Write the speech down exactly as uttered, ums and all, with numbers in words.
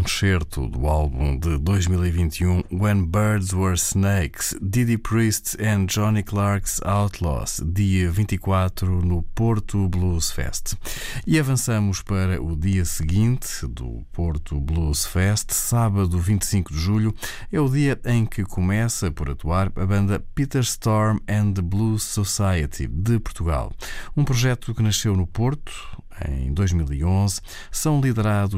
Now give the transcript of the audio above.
concerto do álbum de dois mil e vinte e um When Birds Were Snakes, Didi Priest and Johnny Clark's Outlaws, dia vinte e quatro no Porto Blues Fest. E avançamos para o dia seguinte do Porto Blues Fest, sábado vinte e cinco de julho, é o dia em que começa por atuar a banda Peter Storm and the Blues Society de Portugal. Um projeto que nasceu no Porto em dois mil e onze, são liderados